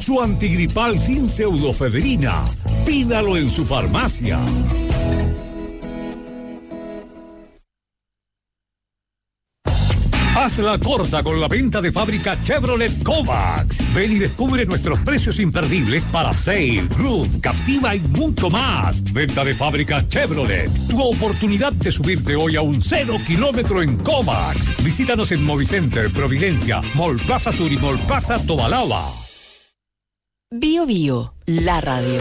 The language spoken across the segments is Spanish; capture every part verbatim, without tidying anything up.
Su antigripal sin pseudofedrina. Pídalo en su farmacia. Haz la corta con la venta de fábrica Chevrolet Kovacs. Ven y descubre nuestros precios imperdibles para Sail, Roof, Captiva y mucho más. Venta de fábrica Chevrolet. Tu oportunidad de subirte hoy a un cero kilómetro en Kovacs. Visítanos en Movicenter, Providencia, Mall Plaza Sur y Mall Plaza Tobalaba. Bio Bio, la radio.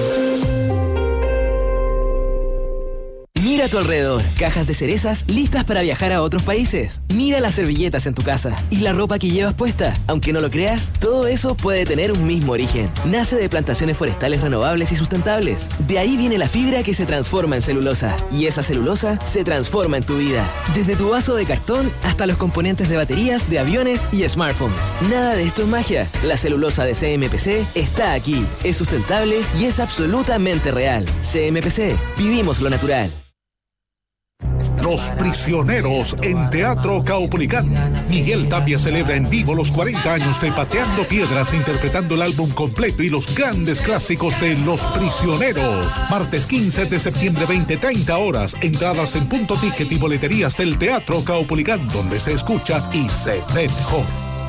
Mira a tu alrededor, cajas de cerezas listas para viajar a otros países. Mira las servilletas en tu casa y la ropa que llevas puesta. Aunque no lo creas, todo eso puede tener un mismo origen. Nace de plantaciones forestales renovables y sustentables. De ahí viene la fibra que se transforma en celulosa. Y esa celulosa se transforma en tu vida. Desde tu vaso de cartón hasta los componentes de baterías, de aviones y smartphones. Nada de esto es magia. La celulosa de C M P C está aquí. Es sustentable y es absolutamente real. C M P C. Vivimos lo natural. Los Prisioneros en Teatro Caupolicán. Miguel Tapia celebra en vivo los cuarenta años de Pateando Piedras, interpretando el álbum completo y los grandes clásicos de Los Prisioneros. Martes quince de septiembre, veinte treinta horas. Entradas en Punto Ticket y boleterías del Teatro Caupolicán, donde se escucha y se ve mejor.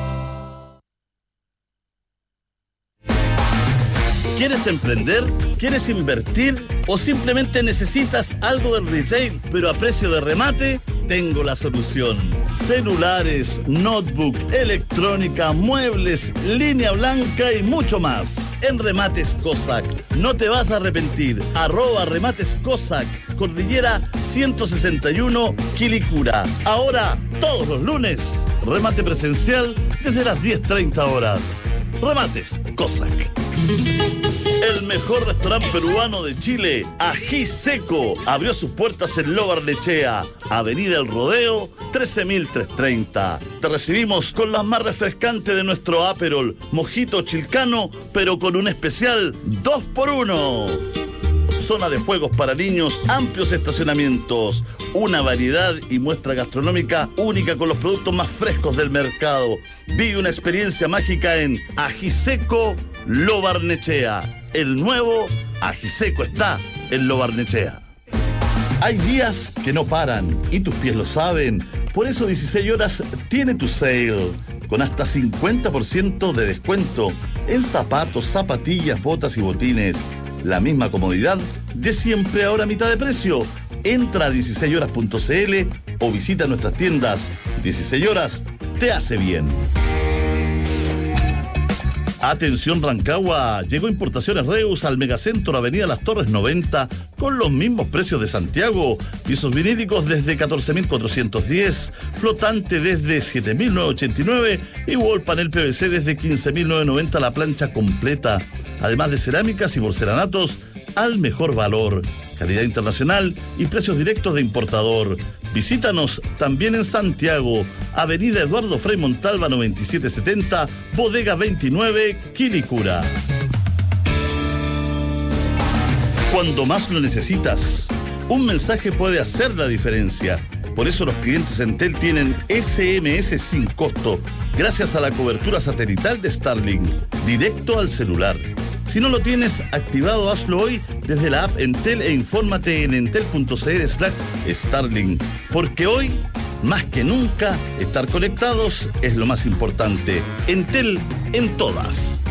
¿Quieres emprender? ¿Quieres invertir? ¿O simplemente necesitas algo del retail, pero a precio de remate? Tengo la solución. Celulares, notebook, electrónica, muebles, línea blanca y mucho más. En Remates Cossack. No te vas a arrepentir. Arroba Remates Cossack. Cordillera ciento sesenta y uno, Quilicura. Ahora, todos los lunes, remate presencial desde las diez treinta horas. Remates Cossack. El mejor restaurante peruano de Chile, Ají Seco, abrió sus puertas en Lo Barnechea, Avenida El Rodeo, trece mil trescientos treinta. Te recibimos con las más refrescantes de nuestro Aperol, mojito chilcano, pero con un especial dos por uno. Zona de juegos para niños, amplios estacionamientos, una variedad y muestra gastronómica única con los productos más frescos del mercado. Vive una experiencia mágica en Ají Seco Lo Barnechea. El nuevo Ají Seco está en Lo Barnechea. Hay días que no paran y tus pies lo saben. Por eso dieciséis horas tiene tu sale, con hasta cincuenta por ciento de descuento en zapatos, zapatillas, botas y botines. La misma comodidad de siempre, ahora a mitad de precio. Entra a dieciséis horas punto c l o visita nuestras tiendas. dieciséis horas te hace bien. Atención Rancagua, llegó Importaciones Reus al Megacentro Avenida Las Torres noventa con los mismos precios de Santiago. Pisos vinílicos desde catorce mil cuatrocientos diez, flotante desde siete mil novecientos ochenta y nueve y wall panel P V C desde quince mil novecientos noventa la plancha completa. Además de cerámicas y porcelanatos al mejor valor, calidad internacional y precios directos de importador. Visítanos también en Santiago, Avenida Eduardo Frei Montalva noventa y siete setenta, Bodega veintinueve, Quilicura. Cuando más lo necesitas, un mensaje puede hacer la diferencia. Por eso los clientes Entel tienen S M S sin costo, gracias a la cobertura satelital de Starlink, directo al celular. Si no lo tienes activado, hazlo hoy desde la app Entel e infórmate en entel.cl slash Starlink. Porque hoy, más que nunca, estar conectados es lo más importante. Entel en todas.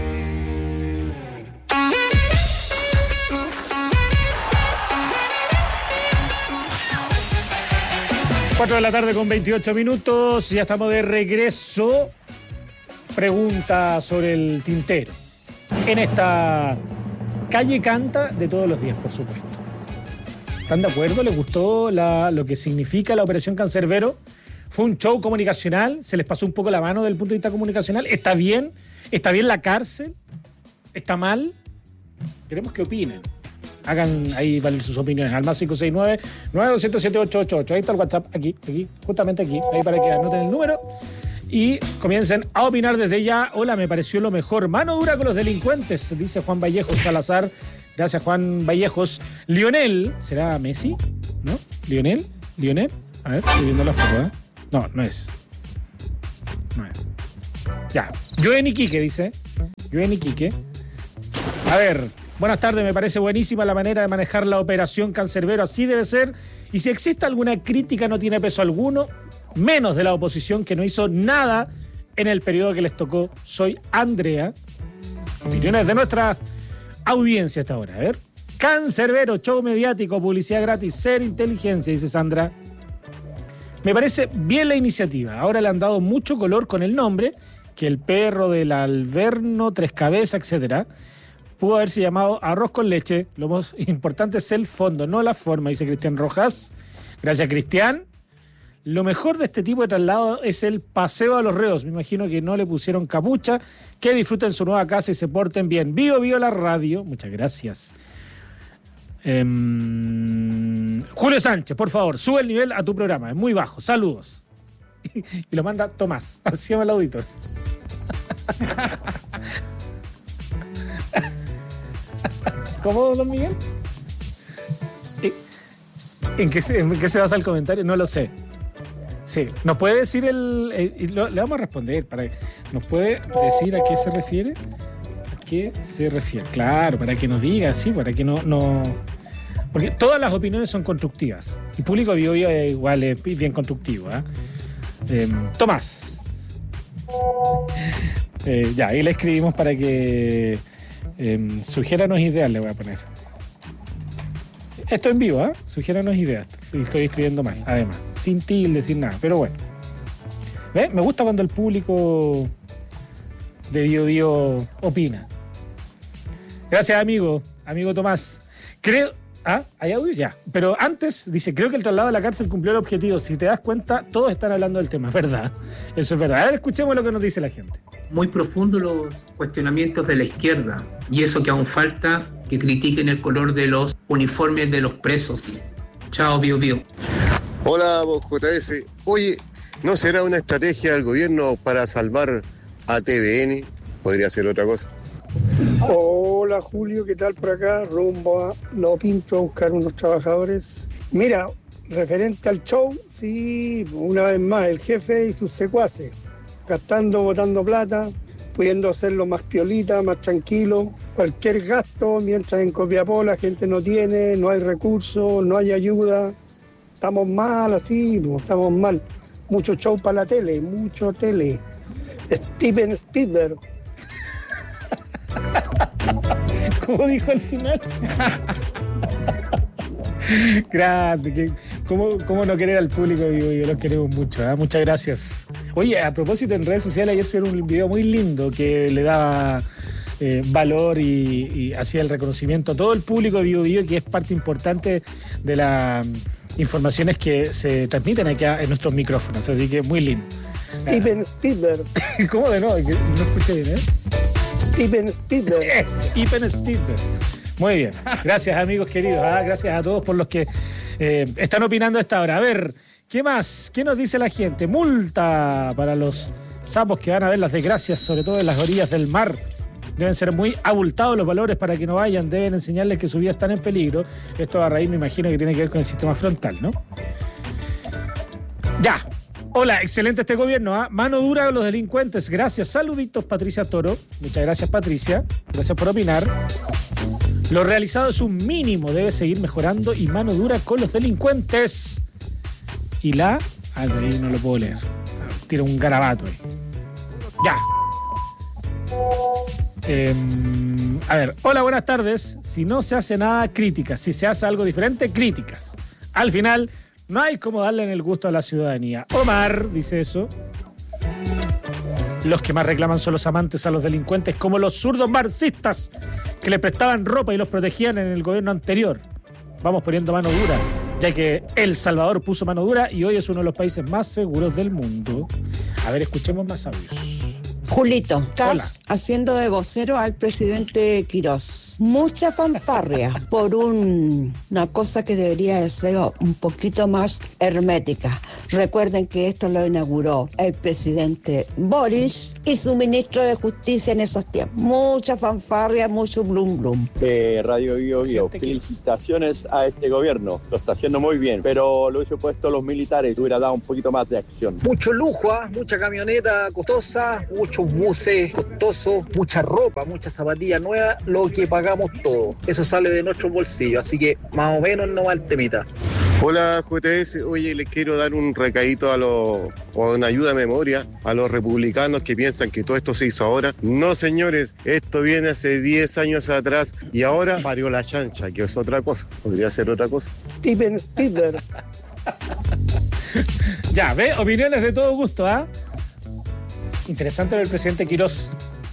cuatro de la tarde con veintiocho minutos, ya estamos de regreso. Pregunta sobre el tintero. En esta calle canta de todos los días, por supuesto. ¿Están de acuerdo? ¿Les gustó la, lo que significa la Operación Cancerbero? Fue un show comunicacional, se les pasó un poco la mano desde el punto de vista comunicacional. ¿Está bien? ¿Está bien la cárcel? ¿Está mal? Queremos que opinen. Hagan ahí valer sus opiniones al más cinco seis nueve, nueve dos cero siete, ocho ocho ocho. Ahí está el WhatsApp, aquí, aquí, justamente aquí. Ahí para que anoten el número y comiencen a opinar desde ya. Hola, me pareció lo mejor. Mano dura con los delincuentes, dice Juan Vallejos Salazar. Gracias, Juan Vallejos. Lionel, ¿será Messi? ¿No? ¿Lionel? ¿Lionel? A ver, estoy viendo la foto, ¿eh? No, no es. No es. Ya. Joen Iquique dice: Llueve en Iquique. A ver, buenas tardes, me parece buenísima la manera de manejar la operación Cancerbero, así debe ser. Y si existe alguna crítica no tiene peso alguno, menos de la oposición que no hizo nada en el periodo que les tocó. Soy Andrea. Opiniones de nuestra audiencia hasta ahora. A ver. Cancerbero, show mediático, publicidad gratis, cero inteligencia, dice Sandra. Me parece bien la iniciativa. Ahora le han dado mucho color con el nombre, que el perro del Alverno, Tres Cabezas, etcétera. Pudo haberse llamado arroz con leche. Lo más importante es el fondo, no la forma, dice Cristian Rojas. Gracias, Cristian. Lo mejor de este tipo de traslado es el paseo a los reos. Me imagino que no le pusieron capucha. Que disfruten su nueva casa y se porten bien. Vivo, vivo la radio. Muchas gracias. Eh, Julio Sánchez, por favor, sube el nivel a tu programa. Es muy bajo. Saludos. Y lo manda Tomás. Así llama el auditor. ¿Cómo, don Miguel? ¿En qué, se, ¿En qué se basa el comentario? No lo sé. Sí, ¿nos puede decir el...? el lo, le vamos a responder. Para, ¿nos puede decir a qué se refiere? ¿A qué se refiere? Claro, para que nos diga, sí, para que no... no porque todas las opiniones son constructivas. Y Público Bio Bio igual es bien constructivo. ¿eh? Eh, Tomás. Eh, ya, ahí le escribimos para que... Eh, sugiéranos ideas, le voy a poner. Esto en vivo, ¿eh? Sugiéranos ideas. Estoy escribiendo mal, además. Sin tilde, sin nada. Pero bueno. ¿Ves? Me gusta cuando el público de Bio Bio opina. Gracias, amigo. Amigo Tomás. Creo... Ah, ¿hay audio? Ya. Pero antes, dice, creo que el traslado a la cárcel cumplió el objetivo. Si te das cuenta, todos están hablando del tema. Es verdad. Eso es verdad. A ver, escuchemos lo que nos dice la gente. Muy profundos los cuestionamientos de la izquierda. Y eso que aún falta, que critiquen el color de los uniformes de los presos. Chao, Bio Bio. Hola, vos J S. Oye, ¿no será una estrategia del gobierno para salvar a T V N? Podría ser otra cosa. Hola Julio, ¿qué tal por acá? Rumbo a Lo Pinto a buscar unos trabajadores. Mira, referente al show, sí, una vez más, el jefe y sus secuaces, gastando, botando plata, pudiendo hacerlo más piolita, más tranquilo, cualquier gasto, mientras en Copiapó la gente no tiene, no hay recursos, no hay ayuda, estamos mal así, estamos mal. Mucho show para la tele, mucho tele. Steven Spielberg. ¿Cómo dijo al final? Grande. Que, ¿cómo, ¿Cómo no querer al público? Digo, yo los queremos mucho. ¿eh? Muchas gracias. Oye, a propósito, en redes sociales ayer subieron un video muy lindo que le daba eh, valor y, y hacía el reconocimiento a todo el público de Bio Bio, que es parte importante de las informaciones que se transmiten acá en nuestros micrófonos. Así que muy lindo. Steven Spielberg. ¿Cómo de nuevo? No escuché bien, ¿eh? Steven Spielberg. Es Steven Spielberg. Muy bien. Gracias, amigos queridos. ¿ah? Gracias a todos por los que eh, están opinando a esta hora. A ver, ¿qué más? ¿Qué nos dice la gente? Multa para los sapos que van a ver las desgracias, sobre todo en las orillas del mar. Deben ser muy abultados los valores para que no vayan. Deben enseñarles que su vida está en peligro. Esto a raíz, me imagino, que tiene que ver con el sistema frontal, ¿no? Ya. Hola, excelente este gobierno, ¿eh? Mano dura a los delincuentes. Gracias. Saluditos, Patricia Toro. Muchas gracias, Patricia. Gracias por opinar. Lo realizado es un mínimo. Debe seguir mejorando y mano dura con los delincuentes. Y la... Ah, ahí no lo puedo leer. Tira un garabato ahí. Ya. Eh, a ver. Hola, buenas tardes. Si no se hace nada, críticas. Si se hace algo diferente, críticas. Al final... no hay como darle en el gusto a la ciudadanía. Omar dice eso. Los que más reclaman son los amantes a los delincuentes, como los zurdos marxistas que le prestaban ropa y los protegían en el gobierno anterior. Vamos poniendo mano dura, ya que El Salvador puso mano dura y hoy es uno de los países más seguros del mundo. A ver, escuchemos más audios. Julito, estás haciendo de vocero al presidente Quirós. Mucha fanfarria por un, una cosa que debería de ser un poquito más hermética. Recuerden que esto lo inauguró el presidente Boris y su ministro de Justicia en esos tiempos. Mucha fanfarria, mucho blum blum. Eh, Radio Bio Bio, felicitaciones a este gobierno. Lo está haciendo muy bien, pero lo hubiese puesto los militares, hubiera dado un poquito más de acción. Mucho lujo, ¿eh? Mucha camioneta costosa, mucho muchos buses costosos, mucha ropa, mucha zapatilla nueva, lo que pagamos todos. Eso sale de nuestros bolsillos, así que más o menos no va el temita. Hola J S, oye, les quiero dar un recadito a los, o una ayuda a memoria a los republicanos que piensan que todo esto se hizo ahora. No, señores, esto viene hace diez años atrás y ahora parió la chancha, que es otra cosa, podría ser otra cosa. Steven Spielberg. Ya, ve, opiniones de todo gusto, ¿ah? Interesante ver el presidente Quirós.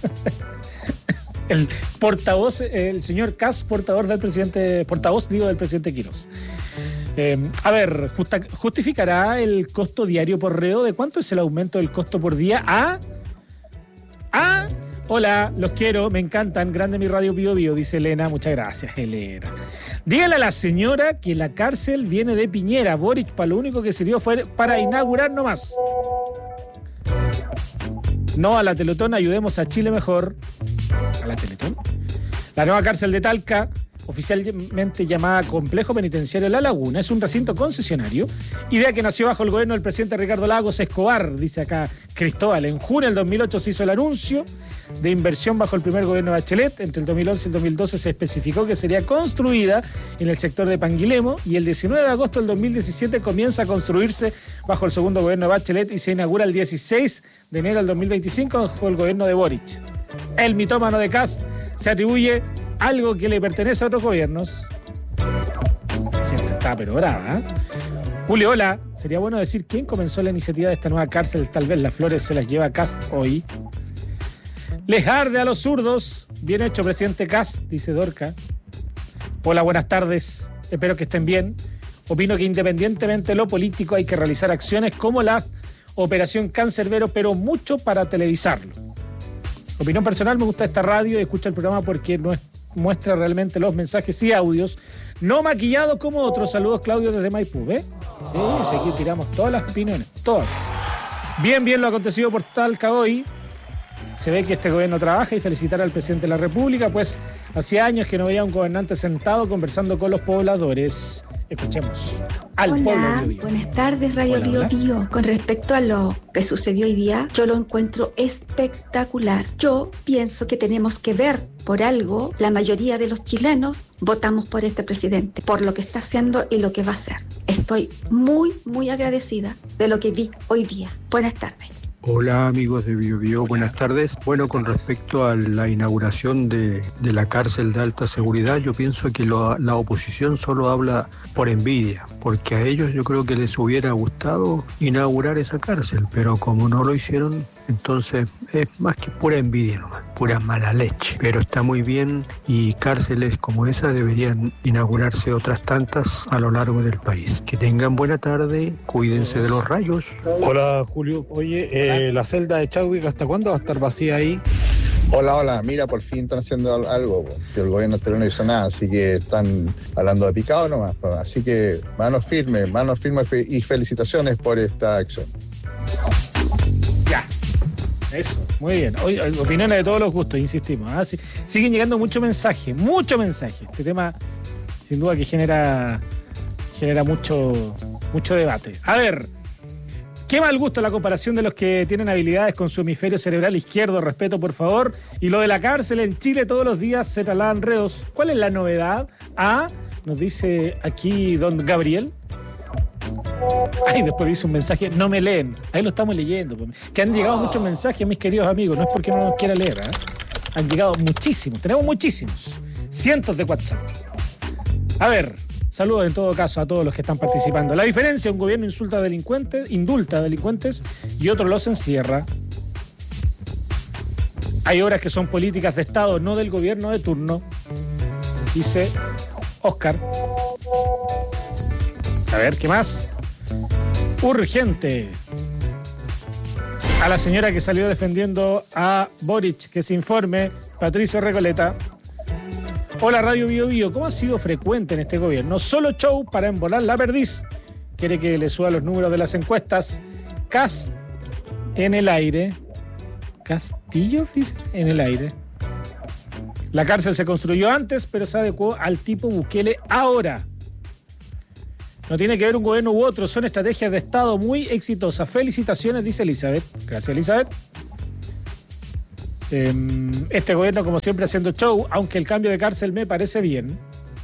El portavoz, el señor Kast, portavoz del presidente, portavoz, digo, del presidente Quirós. Eh, a ver, justa, ¿justificará el costo diario por reo? ¿De cuánto es el aumento del costo por día? ¿Ah? ¿Ah? Hola, los quiero, me encantan. Grande mi radio Bío Bío, dice Elena. Muchas gracias, Elena. Dígale a la señora que la cárcel viene de Piñera. Boric, para lo único que sirvió fue para inaugurar nomás. No a la Teletón, ayudemos a Chile mejor. ¿A la Teletón? La nueva cárcel de Talca, oficialmente llamada Complejo Penitenciario La Laguna, es un recinto concesionario, idea que nació bajo el gobierno del presidente Ricardo Lagos Escobar, dice acá Cristóbal. En junio del dos mil ocho se hizo el anuncio de inversión bajo el primer gobierno de Bachelet. Entre el dos mil once y el dos mil doce se especificó que sería construida en el sector de Panguilemo y el diecinueve de agosto del dos mil diecisiete comienza a construirse bajo el segundo gobierno de Bachelet y se inaugura el dieciséis de enero del dos mil veinticinco bajo el gobierno de Boric. El mitómano de Kast se atribuye algo que le pertenece a otros gobiernos. La gente está pero brava, ¿eh? Julio, hola. Sería bueno decir quién comenzó la iniciativa de esta nueva cárcel. Tal vez las flores se las lleva Kast hoy. Les arde a los zurdos. Bien hecho, presidente Kast, dice Dorca. Hola, buenas tardes. Espero que estén bien. Opino que independientemente de lo político hay que realizar acciones como la Operación Cancerbero, pero mucho para televisarlo. Opinión personal, me gusta esta radio y escucho el programa porque no es, muestra realmente los mensajes y audios, no maquillados como otros. Saludos, Claudio, desde Maipú, ¿eh? Sí, aquí tiramos todas las opiniones, todas. Bien, bien lo acontecido por Talca hoy. Se ve que este gobierno trabaja y felicitar al presidente de la República, pues hacía años que no veía a un gobernante sentado conversando con los pobladores. Escuchemos al hola, pueblo Bío Bío. Buenas tardes, Radio Hola, Bío hola. Bío. Con respecto a lo que sucedió hoy día, yo lo encuentro espectacular. Yo pienso que tenemos que ver por algo, la mayoría de los chilenos votamos por este presidente, por lo que está haciendo y lo que va a hacer. Estoy muy, muy agradecida de lo que vi hoy día. Buenas tardes. Hola amigos de Bío Bío, buenas tardes. Bueno, con respecto a la inauguración de, de la cárcel de alta seguridad, yo pienso que lo, la oposición solo habla por envidia, porque a ellos yo creo que les hubiera gustado inaugurar esa cárcel, pero como no lo hicieron, entonces es más que pura envidia nomás, pura mala leche. Pero está muy bien y cárceles como esa deberían inaugurarse otras tantas a lo largo del país. Que tengan buena tarde, cuídense de los rayos. Hola Julio, oye, eh, la celda de Chadwick, ¿hasta cuándo va a estar vacía ahí? Hola, hola, mira, por fin están haciendo algo, que el gobierno anterior no hizo nada, así que están hablando de picado nomás, así que manos firmes, manos firmes y felicitaciones por esta acción. Ya. Eso, muy bien. Hoy, opiniones de todos los gustos, insistimos. ¿eh? Sí, siguen llegando mucho mensaje, mucho mensaje. Este tema, sin duda, que genera, genera mucho, mucho debate. A ver, qué mal gusto la comparación de los que tienen habilidades con su hemisferio cerebral izquierdo. Respeto, por favor. Y lo de la cárcel en Chile, todos los días se trasladan reos. ¿Cuál es la novedad? Ah, nos dice aquí don Gabriel. Ay, después dice un mensaje, no me leen. Ahí lo estamos leyendo. Que han llegado muchos mensajes, mis queridos amigos. No es porque no nos quiera leer, ¿eh? Han llegado muchísimos, tenemos muchísimos. Cientos de WhatsApp. A ver, saludos en todo caso a todos los que están participando. La diferencia, un gobierno insulta a delincuentes, indulta a delincuentes y otro los encierra. Hay obras que son políticas de Estado, no del gobierno de turno. Dice Oscar. A ver, ¿qué más? Urgente. A la señora que salió defendiendo a Boric, que se informe, Patricio Recoleta. Hola, Radio Bío Bío. ¿Cómo ha sido frecuente en este gobierno? Solo show para embolar la perdiz. Quiere que le suba los números de las encuestas. Kast en el aire. Castillo, dice, en el aire. La cárcel se construyó antes, pero se adecuó al tipo Bukele ahora. No tiene que ver un gobierno u otro, son estrategias de Estado muy exitosas. Felicitaciones, dice Elizabeth. Gracias, Elizabeth. Eh, este gobierno, como siempre, haciendo show, aunque el cambio de cárcel me parece bien.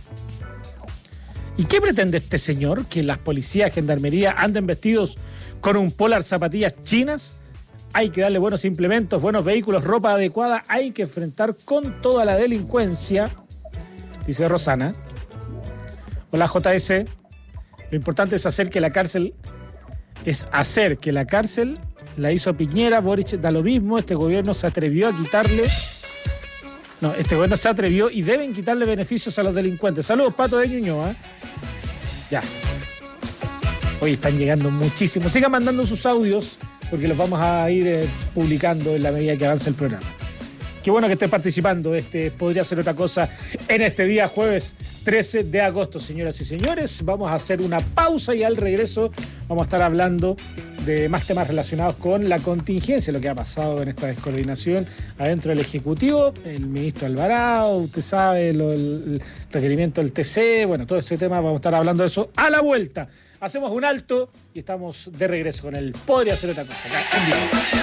¿Y qué pretende este señor? ¿Que las policías, gendarmería anden vestidos con un polar, zapatillas chinas? Hay que darle buenos implementos, buenos vehículos, ropa adecuada. Hay que enfrentar con toda la delincuencia, dice Rosana. Hola, J S. Lo importante es hacer que la cárcel... Es hacer que la cárcel la hizo Piñera, Boric da lo mismo. Este gobierno se atrevió a quitarle... No, este gobierno se atrevió y deben quitarle beneficios a los delincuentes. Saludos, Pato de Ñuñoa. Ya. Hoy están llegando muchísimos. Sigan mandando sus audios porque los vamos a ir eh, publicando en la medida que avance el programa. Qué bueno que estés participando. Este podría ser otra cosa en este día jueves trece de agosto, señoras y señores. Vamos a hacer una pausa y al regreso vamos a estar hablando de más temas relacionados con la contingencia, lo que ha pasado en esta descoordinación adentro del Ejecutivo, el ministro Alvarado, usted sabe, lo, el requerimiento del T C, bueno, todo ese tema, vamos a estar hablando de eso a la vuelta. Hacemos un alto y estamos de regreso con el Podría Ser Otra Cosa. Acá, en vivo.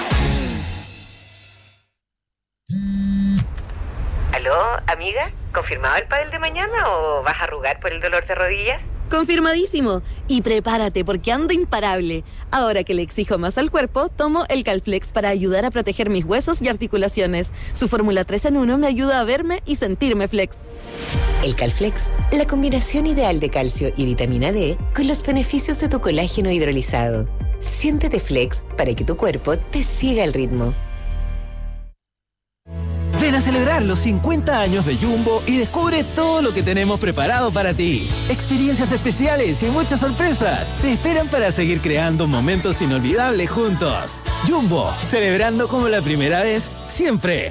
¿Aló, amiga? ¿Confirmado el pádel de mañana o vas a arrugar por el dolor de rodillas? Confirmadísimo. Y prepárate porque ando imparable. Ahora que le exijo más al cuerpo, tomo el Calflex para ayudar a proteger mis huesos y articulaciones. Su fórmula tres en uno me ayuda a verme y sentirme flex. El Calflex, la combinación ideal de calcio y vitamina D con los beneficios de tu colágeno hidrolizado. Siéntete flex para que tu cuerpo te siga el ritmo. Ven a celebrar los cincuenta años de Jumbo y descubre todo lo que tenemos preparado para ti. Experiencias especiales y muchas sorpresas te esperan para seguir creando momentos inolvidables juntos. Jumbo, celebrando como la primera vez, siempre.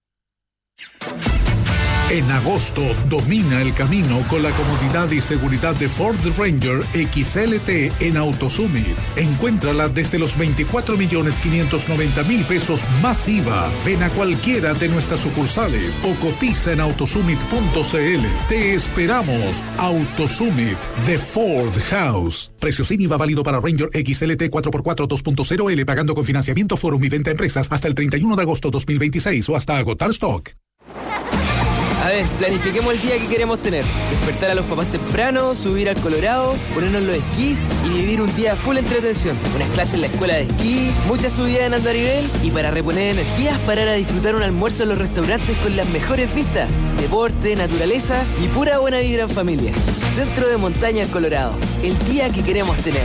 En agosto, domina el camino con la comodidad y seguridad de Ford Ranger X L T en AutoSummit. Encuéntrala desde los veinticuatro millones quinientos noventa mil pesos más I V A. Ven a cualquiera de nuestras sucursales o cotiza en autosummit punto c l. Te esperamos. AutoSummit de Ford House. Precio sin I V A válido para Ranger X L T cuatro por cuatro dos punto cero L pagando con financiamiento Forum y venta a empresas hasta el treinta y uno de agosto dos mil veintiséis o hasta agotar stock. A ver, planifiquemos el día que queremos tener. Despertar a los papás temprano, subir al Colorado, ponernos los esquís y vivir un día full entretención. Unas clases en la escuela de esquí, muchas subidas en andarivel y para reponer energías, parar a disfrutar un almuerzo en los restaurantes con las mejores vistas. Deporte, naturaleza y pura buena vibra en familia. Centro de Montaña El Colorado. El día que queremos tener.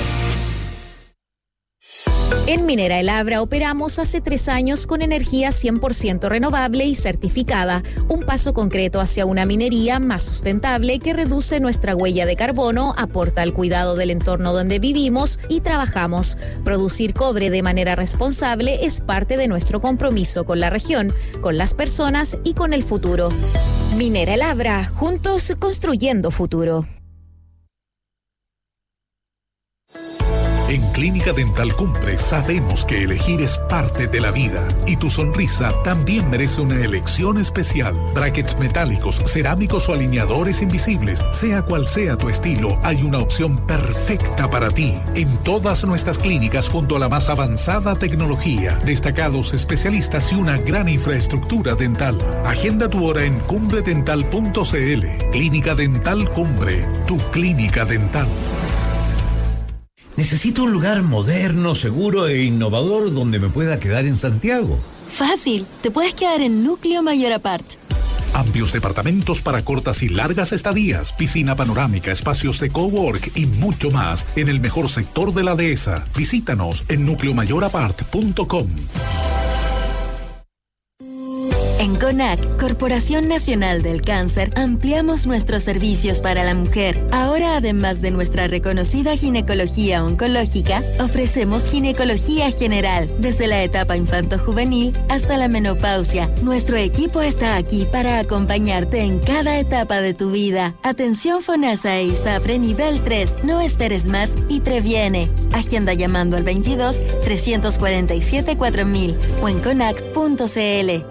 En Minera El Abra operamos hace tres años con energía cien por ciento renovable y certificada, un paso concreto hacia una minería más sustentable que reduce nuestra huella de carbono, aporta al cuidado del entorno donde vivimos y trabajamos. Producir cobre de manera responsable es parte de nuestro compromiso con la región, con las personas y con el futuro. Minera El Abra, juntos construyendo futuro. En Clínica Dental Cumbre sabemos que elegir es parte de la vida y tu sonrisa también merece una elección especial. Brackets metálicos, cerámicos o alineadores invisibles, sea cual sea tu estilo, hay una opción perfecta para ti. En todas nuestras clínicas junto a la más avanzada tecnología, destacados especialistas y una gran infraestructura dental. Agenda tu hora en cumbre dental punto c l. Clínica Dental Cumbre, tu clínica dental. Necesito un lugar moderno, seguro e innovador donde me pueda quedar en Santiago. Fácil, te puedes quedar en Núcleo Mayor Apart. Amplios departamentos para cortas y largas estadías, piscina panorámica, espacios de cowork y mucho más en el mejor sector de la dehesa. Visítanos en núcleo mayor apart punto com. En CONAC, Corporación Nacional del Cáncer, ampliamos nuestros servicios para la mujer. Ahora, además de nuestra reconocida ginecología oncológica, ofrecemos ginecología general, desde la etapa infanto-juvenil hasta la menopausia. Nuestro equipo está aquí para acompañarte en cada etapa de tu vida. Atención FONASA e ISAPRE nivel tres. No esperes más y previene. Agenda llamando al veintidós, trescientos cuarenta y siete, cuatro mil o en conac punto c l.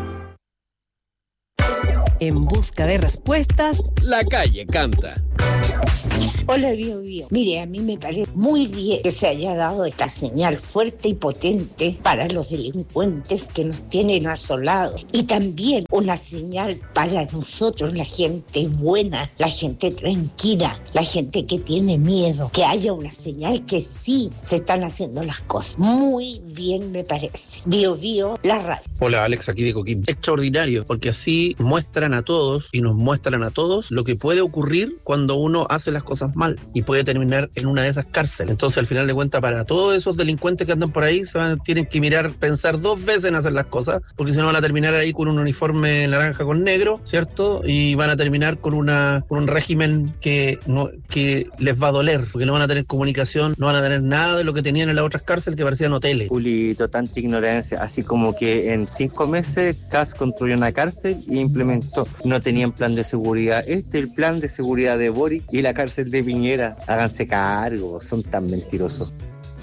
En busca de respuestas, la calle canta. Hola, Bio Bio. Mire, a mí me parece muy bien que se haya dado esta señal fuerte y potente para los delincuentes que nos tienen asolados. Y también una señal para nosotros, la gente buena, la gente tranquila, la gente que tiene miedo. Que haya una señal que sí se están haciendo las cosas. Muy bien, me parece. Bio Bio, la radio. Hola, Alex, aquí de Coquimbo. Extraordinario, porque así muestran a todos y nos muestran a todos lo que puede ocurrir cuando uno hace las cosas mal y puede terminar en una de esas cárceles. Entonces, al final de cuentas, para todos esos delincuentes que andan por ahí, se van, tienen que mirar, pensar dos veces en hacer las cosas, porque si no van a terminar ahí con un uniforme naranja con negro, ¿cierto? Y van a terminar con una con un régimen que no que les va a doler, porque no van a tener comunicación, no van a tener nada de lo que tenían en las otras cárceles que parecían hoteles. Julito, tanta ignorancia, así como que en cinco meses C A S construyó una cárcel y implementó, no tenían plan de seguridad. Este es el plan de seguridad de Boric y la cárcel de Piñera. Háganse cargo, son tan mentirosos.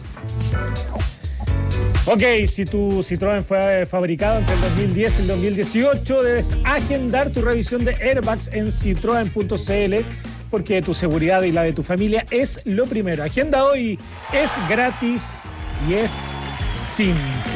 Ok, si tu Citroën fue fabricado entre el dos mil diez y el dos mil dieciocho, debes agendar tu revisión de airbags en citroen punto c l, porque tu seguridad y la de tu familia es lo primero. Agenda hoy, es gratis y es simple.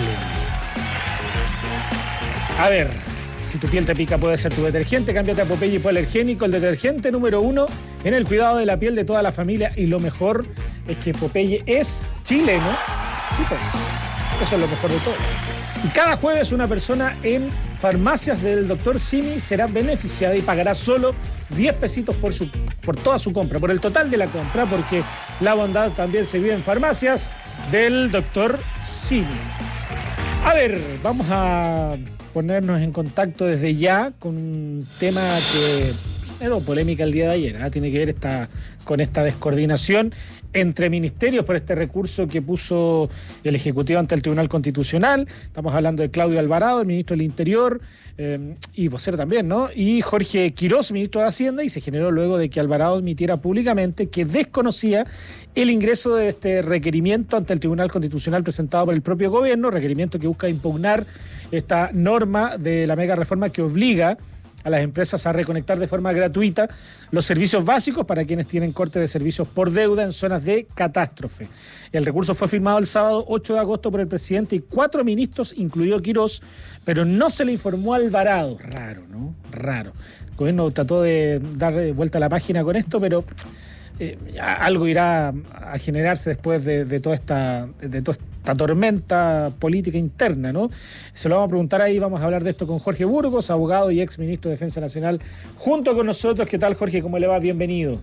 A ver, si tu piel te pica, puede ser tu detergente. Cámbiate a Popeye Hipoalergénico, el detergente número uno en el cuidado de la piel de toda la familia. Y lo mejor es que Popeye es chileno. Sí, pues, eso es lo mejor de todo. Y cada jueves una persona en farmacias del doctor Simi será beneficiada y pagará solo diez pesitos por, su, por toda su compra, por el total de la compra, porque la bondad también se vive en farmacias del doctor Simi. A ver, vamos a ponernos en contacto desde ya con un tema que generó polémica el día de ayer, ¿eh? Tiene que ver esta, con esta descoordinación entre ministerios por este recurso que puso el Ejecutivo ante el Tribunal Constitucional. Estamos hablando de Claudio Alvarado, el ministro del Interior, eh, y vocero también, ¿no? Y Jorge Quirós, ministro de Hacienda, y se generó luego de que Alvarado admitiera públicamente que desconocía el ingreso de este requerimiento ante el Tribunal Constitucional presentado por el propio gobierno, requerimiento que busca impugnar esta norma de la mega reforma que obliga a las empresas a reconectar de forma gratuita los servicios básicos para quienes tienen corte de servicios por deuda en zonas de catástrofe. El recurso fue firmado el sábado ocho de agosto por el presidente y cuatro ministros, incluido Quirós, pero no se le informó a Alvarado. Raro, ¿no? Raro. El gobierno trató de dar vuelta a la página con esto, pero eh, algo irá a generarse después de, de toda esta de toda esta tormenta política interna, ¿no? Se lo vamos a preguntar ahí, vamos a hablar de esto con Jorge Burgos, abogado y ex ministro de Defensa Nacional, junto con nosotros. ¿Qué tal, Jorge? ¿Cómo le va? Bienvenido.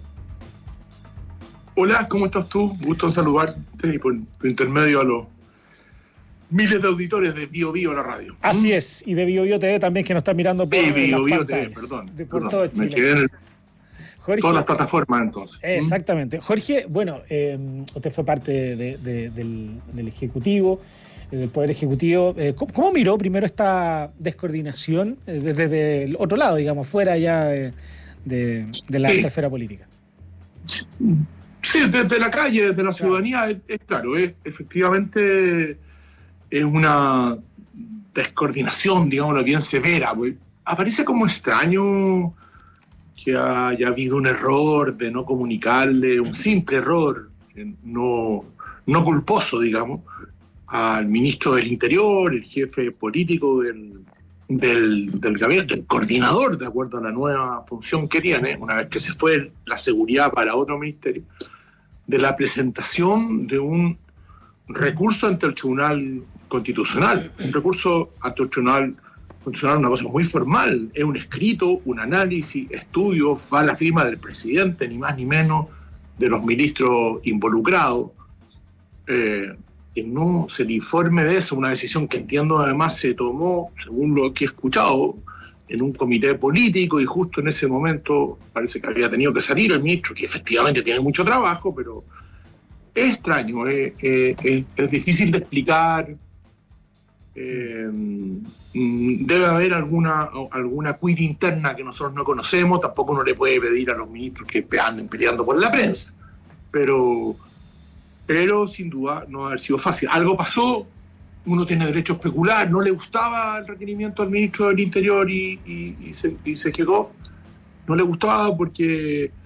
Hola, ¿cómo estás tú? Gusto en saludarte y por tu intermedio a los miles de auditores de Bio Bio la radio. Así ¿Mm? es, y de Bio Bio T V también, que nos están mirando por sí, Bio, las Bio pantallas. T V, perdón, De, por perdón, todo Chile. Me quedé en el, Jorge, todas las plataformas entonces. Exactamente. ¿Mm? Jorge, bueno, eh, usted fue parte de, de, del, del Ejecutivo, del Poder Ejecutivo. Eh, ¿cómo, ¿Cómo miró primero esta descoordinación eh, desde, desde el otro lado, digamos, fuera ya de, de, de la sí. esfera política? Sí, desde la calle, desde la ciudadanía, es, es claro, es, efectivamente es una descoordinación, digamos, bien severa. Pues. Aparece como extraño que haya habido un error de no comunicarle, un simple error, no, no culposo, digamos, al ministro del Interior, el jefe político del, del, del gabinete, el coordinador, de acuerdo a la nueva función que tiene, una vez que se fue la seguridad para otro ministerio, de la presentación de un recurso ante el Tribunal Constitucional. Un recurso ante el Tribunal Constitucional es una cosa muy formal, es un escrito, un análisis, estudio, va la firma del presidente, ni más ni menos, de los ministros involucrados. Eh, que no se le informe de eso, una decisión que entiendo además se tomó, según lo que he escuchado, en un comité político, y justo en ese momento parece que había tenido que salir el ministro, que efectivamente tiene mucho trabajo, pero es extraño, eh, eh, es, es difícil de explicar. Eh, debe haber alguna, alguna cuita interna que nosotros no conocemos, tampoco uno le puede pedir a los ministros que anden peleando por la prensa, pero... pero sin duda no haber sido fácil. Algo pasó, uno tiene derecho a especular, no le gustaba el requerimiento al ministro del Interior y, y, y, se, y se quedó, no le gustaba porque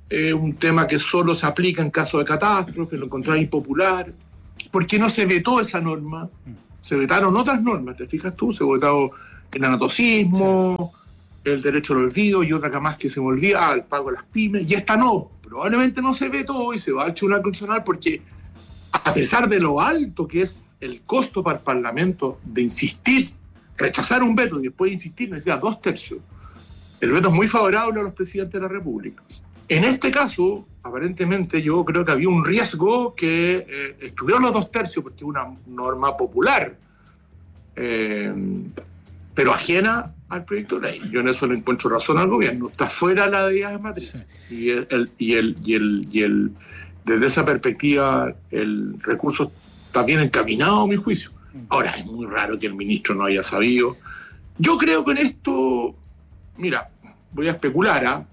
es eh, un tema que solo se aplica en caso de catástrofe, lo encontraba impopular. ¿Por qué no se vetó esa norma? Se vetaron otras normas, ¿te fijas tú? Se votó el anatocismo, sí. el derecho al olvido y otra que más que se me olvida, ah, el pago de las pymes, y esta no, probablemente no se vetó y se va al Tribunal Constitucional porque a pesar de lo alto que es el costo para el Parlamento de insistir, rechazar un veto y después insistir, necesita dos tercios. El veto es muy favorable a los presidentes de la República. En este caso, aparentemente, yo creo que había un riesgo que eh, estuvieron los dos tercios, porque es una norma popular, eh, pero ajena al proyecto de ley. Yo en eso le encuentro razón al gobierno. Está fuera de la de de matriz. Sí. Y, el, el, y, el, y, el, y el, desde esa perspectiva, el recurso está bien encaminado, a mi juicio. Ahora, es muy raro que el ministro no haya sabido. Yo creo que en esto, mira, voy a especular, ¿ah? ¿eh?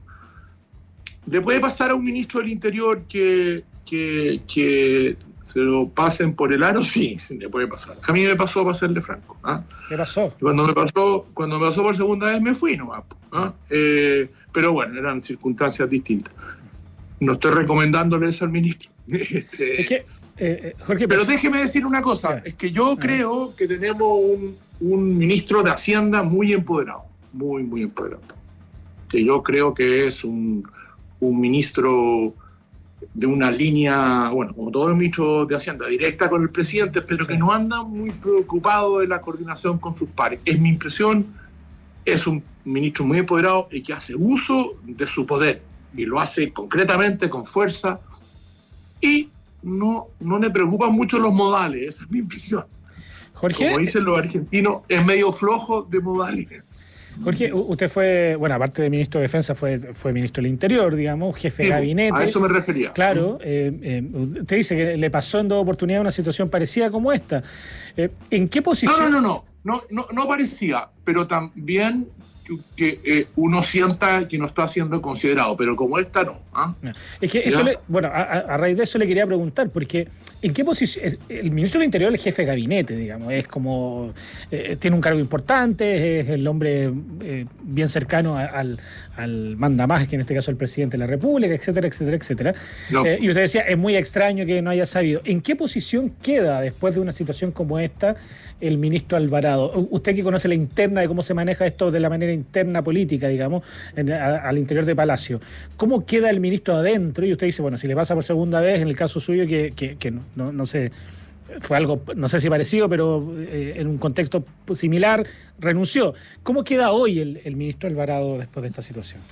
¿Le puede pasar a un ministro del Interior que, que, que se lo pasen por el aro? Sí, sí, le puede pasar. A mí me pasó, para serle franco. ¿Ah? ¿Qué pasó? Cuando me pasó, cuando me pasó por segunda vez me fui nomás. ¿Ah? Eh, pero bueno, eran circunstancias distintas. No estoy recomendándole eso al ministro. Este, es que, eh, Jorge, pero pues, déjeme decir una cosa. Es que yo creo que tenemos un, un ministro de Hacienda muy empoderado. Muy, muy empoderado. Que yo creo que es un... un ministro de una línea, bueno, como todos los ministros de Hacienda, directa con el presidente, pero sí. que no anda muy preocupado de la coordinación con sus pares. Es mi impresión, es un ministro muy empoderado y que hace uso de su poder, y lo hace concretamente, con fuerza, y no, no le preocupan mucho los modales, esa es mi impresión. Jorge, como dicen los argentinos, es medio flojo de modales. Jorge, usted fue, bueno, aparte de ministro de Defensa, fue, fue ministro del Interior, digamos, jefe sí, de gabinete. A eso me refería. Claro, eh, eh, usted dice que le pasó en dos oportunidades una situación parecida como esta. Eh, ¿En qué posición? No, no, no, no, no, no parecía, pero también que eh, uno sienta que no está siendo considerado, pero como esta no. ¿Ah? Es que eso le, bueno, a, a raíz de eso le quería preguntar, porque ¿en qué posición? El ministro del Interior es el jefe de gabinete, digamos, es como, eh, tiene un cargo importante, es el hombre eh, bien cercano a, al, al mandamás, que en este caso es el presidente de la República, etcétera, etcétera, etcétera. No. Eh, y usted decía, es muy extraño que no haya sabido. ¿En qué posición queda después de una situación como esta el ministro Alvarado? Usted que conoce la interna de cómo se maneja esto de la manera interna política, digamos, en, a, al interior de Palacio. ¿Cómo queda el ministro adentro? Y usted dice, bueno, si le pasa por segunda vez, en el caso suyo, que, que, que no, no, no sé, fue algo, no sé si parecido, pero eh, en un contexto similar, renunció. ¿Cómo queda hoy el, el ministro Alvarado después de esta situación?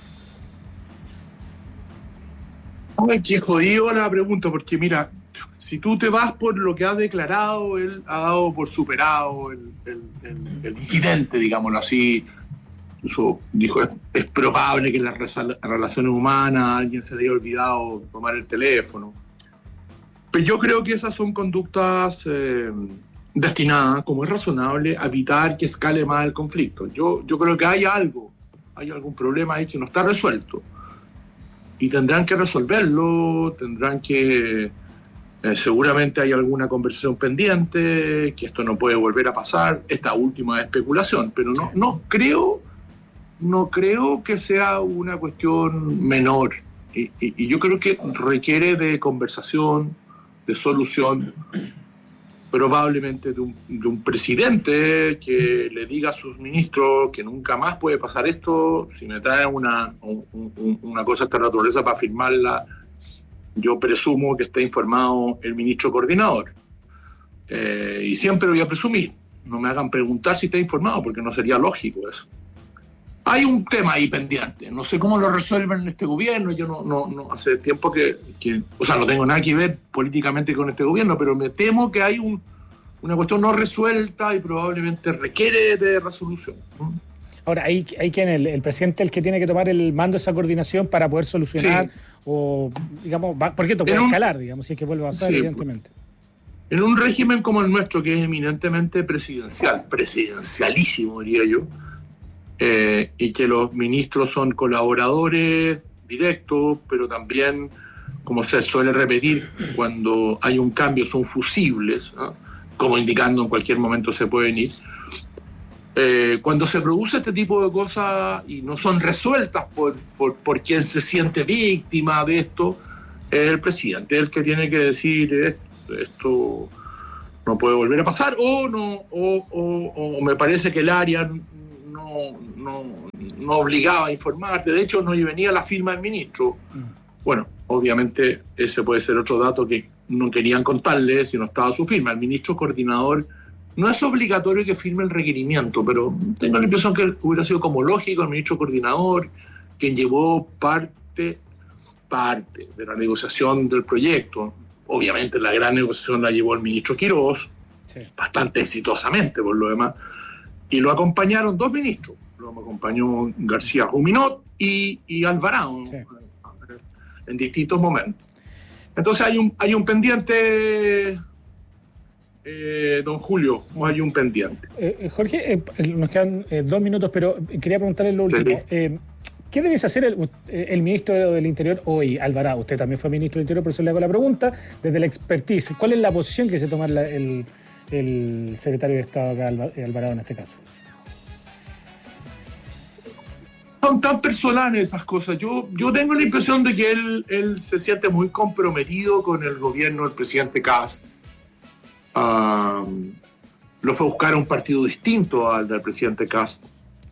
Ay, qué jodido la pregunta, porque mira, si tú te vas por lo que ha declarado, él ha dado por superado el, el, el, el incidente, digámoslo así. Incluso dijo, es, es probable que en las relaciones humanas alguien se le haya olvidado tomar el teléfono. Pero yo creo que esas son conductas eh, destinadas, como es razonable, a evitar que escale más el conflicto. Yo, yo creo que hay algo, hay algún problema ahí que no está resuelto. Y tendrán que resolverlo, tendrán que... Eh, seguramente hay alguna conversación pendiente, que esto no puede volver a pasar. Esta última es especulación, pero no, no creo... no creo que sea una cuestión menor. Y, y, y yo creo que requiere de conversación, de solución, probablemente de un, de un presidente que le diga a sus ministros que nunca más puede pasar esto. Si me trae una, un, una cosa de esta naturaleza para firmarla, yo presumo que está informado el ministro coordinador. Eh, y siempre voy a presumir. No me hagan preguntar si está informado, porque no sería lógico eso. Hay un tema ahí pendiente, no sé cómo lo resuelven en este gobierno, yo no, no, no hace tiempo que, que, o sea, no tengo nada que ver políticamente con este gobierno, pero me temo que hay un, una cuestión no resuelta y probablemente requiere de resolución. Ahora, ¿hay, hay quien, el, el presidente el que tiene que tomar el mando de esa coordinación para poder solucionar? Sí. O, digamos, va, porque esto puede un, escalar, digamos, si es que vuelve a pasar, sí, evidentemente. En un régimen como el nuestro, que es eminentemente presidencial, presidencialísimo, diría yo, Eh, y que los ministros son colaboradores directos, pero también, como se suele repetir, cuando hay un cambio son fusibles, ¿no? Como indicando en cualquier momento se pueden ir. Eh, cuando se produce este tipo de cosas y no son resueltas por, por, por quien se siente víctima de esto, es el presidente el que tiene que decir esto, esto no puede volver a pasar, o no o, o, o me parece que el área no, no, no obligaba a informarte. De hecho, no venía la firma del ministro. Bueno, obviamente ese puede ser otro dato que no querían contarle si no estaba su firma. El ministro coordinador no es obligatorio que firme el requerimiento, pero tengo la impresión que hubiera sido como lógico el ministro coordinador, quien llevó parte, parte de la negociación del proyecto. Obviamente la gran negociación la llevó el ministro Quirós, sí, bastante exitosamente por lo demás, y lo acompañaron dos ministros. Lo acompañó García Ruminot y, y Alvarado, sí, en distintos momentos. Entonces hay un, hay un pendiente... Eh, don Julio, hay un pendiente. Eh, Jorge, eh, nos quedan eh, dos minutos, pero quería preguntarle lo último. Sí. Eh, ¿Qué debe hacer el, el ministro del Interior hoy, Alvarado? Usted también fue ministro del Interior, por eso le hago la pregunta. Desde la expertise, ¿cuál es la posición que se toma la, el, el secretario de Estado acá, Alvarado, en este caso? Son tan personales esas cosas. Yo, yo tengo la impresión de que él, él se siente muy comprometido con el gobierno del presidente Kast. Uh, lo fue a buscar a un partido distinto al del presidente Kast.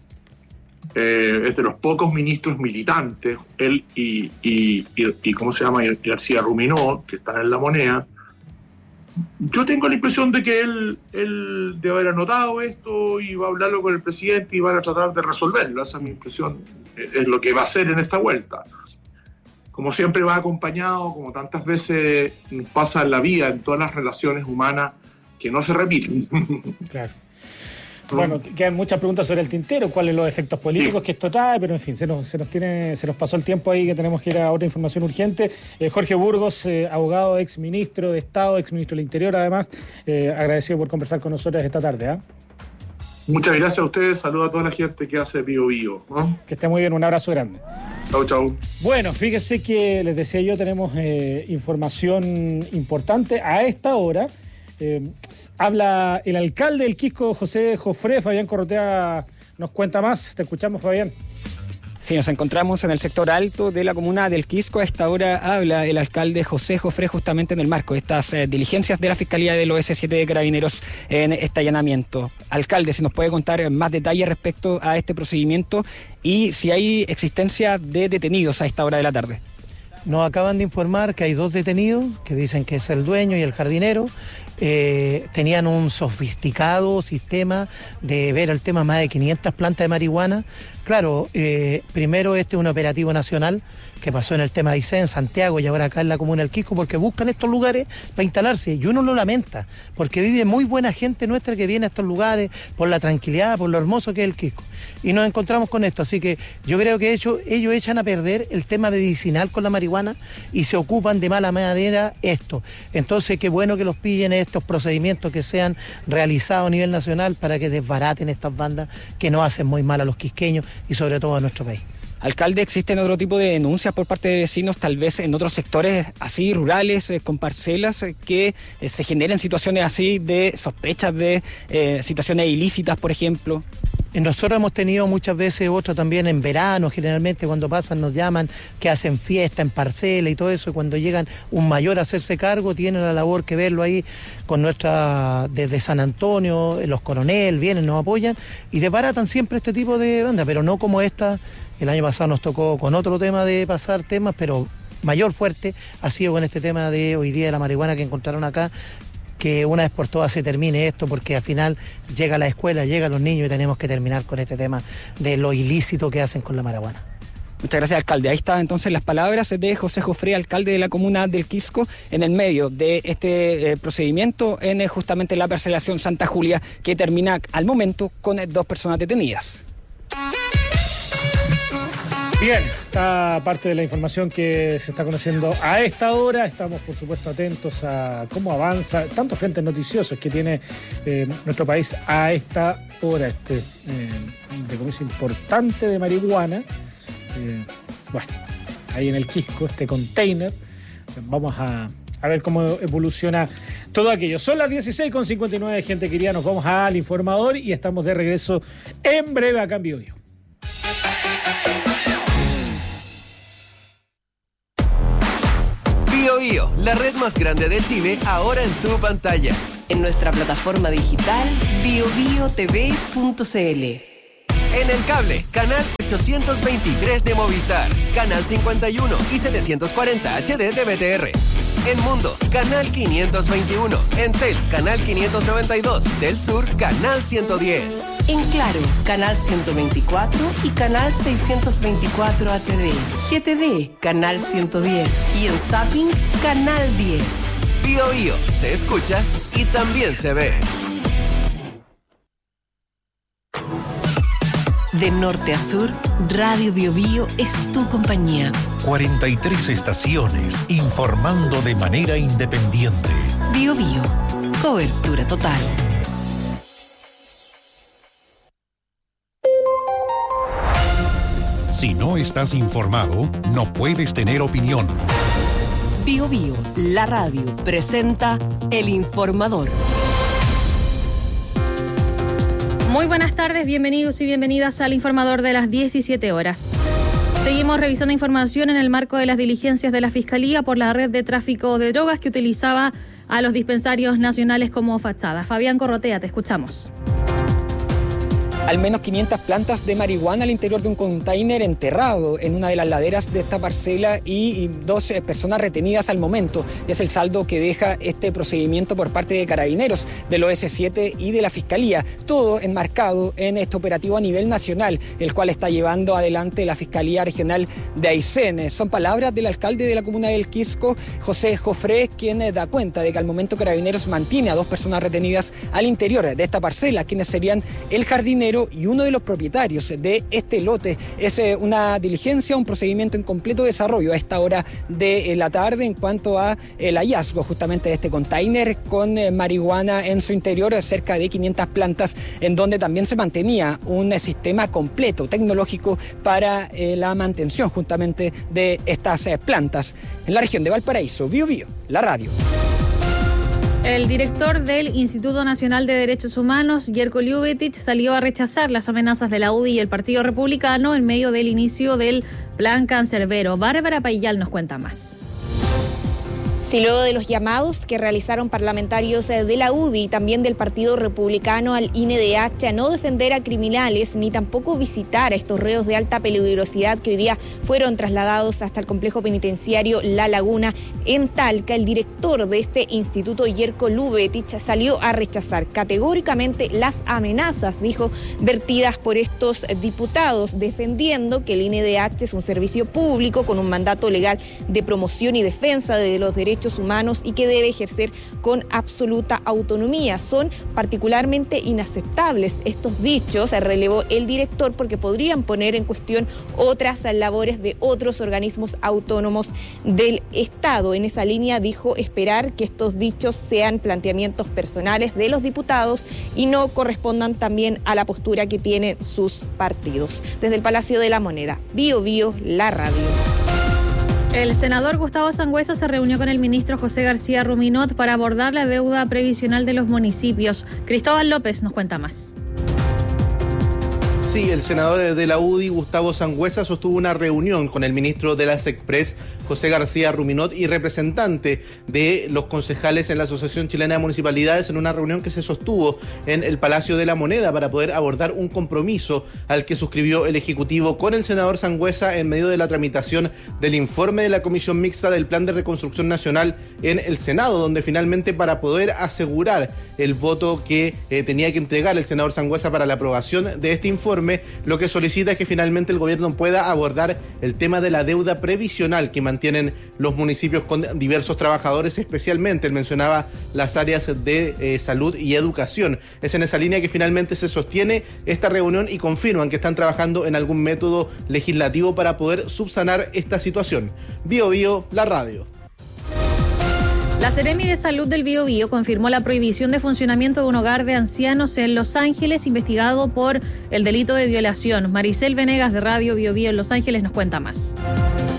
Eh, es de los pocos ministros militantes, él y, y, y, y ¿cómo se llama? García Ruminó, que están en La Moneda. Yo tengo la impresión de que él, él debe haber anotado esto y va a hablarlo con el presidente y van a tratar de resolverlo. Esa es mi impresión, es lo que va a hacer en esta vuelta. Como siempre va acompañado, como tantas veces pasa en la vida, en todas las relaciones humanas, que no se repiten. Claro. Bueno, quedan muchas preguntas sobre el tintero, cuáles son los efectos políticos sí. que esto trae, pero en fin, se nos, se nos tiene, se nos pasó el tiempo ahí que tenemos que ir a otra información urgente. Eh, Jorge Burgos, eh, abogado, ex ministro de Estado, ex ministro del Interior, además, eh, agradecido por conversar con nosotros esta tarde. ¿eh? Muchas gracias a ustedes, saludos a toda la gente que hace Bio Bio. ¿no? Que esté muy bien, un abrazo grande. Chau, chau. Bueno, fíjese que, les decía yo, tenemos eh, información importante a esta hora. Eh, habla el alcalde del Quisco, José Jofré. Fabián Corrotea nos cuenta más. Te escuchamos, Fabián. Sí, nos encontramos en el sector alto de la comuna del Quisco. A esta hora habla el alcalde José Jofré justamente en el marco de estas eh, diligencias de la Fiscalía del O S siete de Carabineros en este allanamiento. Alcalde, si nos puede contar más detalles respecto a este procedimiento y si hay existencia de detenidos a esta hora de la tarde. Nos acaban de informar que hay dos detenidos, que dicen que es el dueño y el jardinero. Eh, tenían un sofisticado sistema de ver el tema más de quinientas plantas de marihuana. Claro, eh, primero este es un operativo nacional que pasó en el tema de Aysén, en Santiago y ahora acá en la comuna del Quisco, porque buscan estos lugares para instalarse y uno lo lamenta, porque vive muy buena gente nuestra que viene a estos lugares por la tranquilidad, por lo hermoso que es el Quisco. Y nos encontramos con esto, así que yo creo que ellos, ellos echan a perder el tema medicinal con la marihuana y se ocupan de mala manera esto. Entonces qué bueno que los pillen estos procedimientos que sean realizados a nivel nacional para que desbaraten estas bandas que nos hacen muy mal a los quisqueños y sobre todo a nuestro país. Alcalde, ¿existen otro tipo de denuncias por parte de vecinos, tal vez en otros sectores así rurales, eh, con parcelas, eh, que eh, se generen situaciones así de sospechas de eh, situaciones ilícitas, por ejemplo? Nosotros hemos tenido muchas veces, otro también en verano, generalmente cuando pasan nos llaman, que hacen fiesta en parcela y todo eso, y cuando llegan un mayor a hacerse cargo, tienen la labor que verlo ahí con nuestra, desde San Antonio, los coronel, vienen, nos apoyan, y desbaratan siempre este tipo de bandas, pero no como esta. El año pasado nos tocó con otro tema de pasar temas, pero mayor fuerte ha sido con este tema de hoy día de la marihuana que encontraron acá, que una vez por todas se termine esto, porque al final llega la escuela, llegan los niños y tenemos que terminar con este tema de lo ilícito que hacen con la marihuana. Muchas gracias, alcalde. Ahí están entonces las palabras de José Jofré, alcalde de la comuna del Quisco, en el medio de este eh, procedimiento en eh, justamente la parcelación Santa Julia, que termina al momento con eh, dos personas detenidas. Bien, esta parte de la información que se está conociendo a esta hora. Estamos, por supuesto, atentos a cómo avanza tantos frentes noticiosos que tiene eh, nuestro país a esta hora. Este eh, decomiso importante de marihuana. Eh, bueno, ahí en el Quisco, este container. Vamos a, a ver cómo evoluciona todo aquello. Son las dieciséis con cincuenta y nueve, gente querida. Nos vamos al informador y estamos de regreso en breve acá en Bio Bio. Bio Bio, la red más grande de Chile, ahora en tu pantalla. En nuestra plataforma digital bio bio t v punto c l. En el cable, canal ochocientos veintitrés de Movistar, canal cincuenta y uno y setecientos cuarenta H D de B T R. En Mundo, canal quinientos veintiuno. En Tel, canal quinientos noventa y dos. Del Sur, canal ciento diez. En Claro, canal ciento veinticuatro y canal seiscientos veinticuatro H D. G T D, canal ciento diez. Y en Zapping, canal diez. Bio Bio, se escucha y también se ve. De norte a sur, Radio Bio Bio es tu compañía. cuarenta y tres estaciones informando de manera independiente. Bio Bio, cobertura total. Si no estás informado, no puedes tener opinión. Bio Bio, la radio, presenta El Informador. Muy buenas tardes, bienvenidos y bienvenidas al Informador de las diecisiete horas. Seguimos revisando información en el marco de las diligencias de la Fiscalía por la red de tráfico de drogas que utilizaba a los dispensarios nacionales como fachada. Fabián Corrotea, te escuchamos. Al menos quinientas plantas de marihuana al interior de un container enterrado en una de las laderas de esta parcela y, y dos eh, personas retenidas al momento. Es el saldo que deja este procedimiento por parte de Carabineros, del O S siete y de la Fiscalía. Todo enmarcado en este operativo a nivel nacional, el cual está llevando adelante la Fiscalía Regional de Aysén. Son palabras del alcalde de la comuna del Quisco, José Jofré, quien eh, da cuenta de que al momento Carabineros mantiene a dos personas retenidas al interior de esta parcela, quienes serían el jardinero y uno de los propietarios de este lote. Es eh, una diligencia, un procedimiento en completo desarrollo a esta hora de eh, la tarde en cuanto a el hallazgo justamente de este container con eh, marihuana en su interior, cerca de quinientas plantas, en donde también se mantenía un eh, sistema completo tecnológico para eh, la mantención justamente de estas eh, plantas. En la región de Valparaíso, Bio Bio, la radio. El director del Instituto Nacional de Derechos Humanos, Jerko Ljubetic, salió a rechazar las amenazas de la U D I y el Partido Republicano en medio del inicio del Plan Cancerbero. Bárbara Paillal nos cuenta más. Si luego de los llamados que realizaron parlamentarios de la U D I y también del Partido Republicano al I N D H a no defender a criminales ni tampoco visitar a estos reos de alta peligrosidad que hoy día fueron trasladados hasta el complejo penitenciario La Laguna en Talca, el director de este instituto, Jerko Ljubetic, salió a rechazar categóricamente las amenazas, dijo, vertidas por estos diputados, defendiendo que el I N D H es un servicio público con un mandato legal de promoción y defensa de los derechos humanos y que debe ejercer con absoluta autonomía. Son particularmente inaceptables estos dichos, relevó el director, porque podrían poner en cuestión otras labores de otros organismos autónomos del Estado. En esa línea dijo esperar que estos dichos sean planteamientos personales de los diputados y no correspondan también a la postura que tienen sus partidos. Desde el Palacio de la Moneda, Bio Bio, la radio. El senador Gustavo Sangüesa se reunió con el ministro José García Ruminot para abordar la deuda previsional de los municipios. Cristóbal López nos cuenta más. Sí, el senador de la U D I, Gustavo Sangüesa, sostuvo una reunión con el ministro de las Express, José García Ruminot, y representante de los concejales en la Asociación Chilena de Municipalidades, en una reunión que se sostuvo en el Palacio de la Moneda para poder abordar un compromiso al que suscribió el Ejecutivo con el senador Sangüesa en medio de la tramitación del informe de la Comisión Mixta del Plan de Reconstrucción Nacional en el Senado, donde finalmente, para poder asegurar el voto que eh, tenía que entregar el senador Sangüesa para la aprobación de este informe, lo que solicita es que finalmente el gobierno pueda abordar el tema de la deuda previsional que mantienen los municipios con diversos trabajadores, especialmente él mencionaba las áreas de eh, salud y educación. Es en esa línea que finalmente se sostiene esta reunión y confirman que están trabajando en algún método legislativo para poder subsanar esta situación. Bio Bio, la radio. La Seremi de Salud del Biobío confirmó la prohibición de funcionamiento de un hogar de ancianos en Los Ángeles, investigado por el delito de violación. Maricel Venegas de Radio Biobío en Los Ángeles nos cuenta más.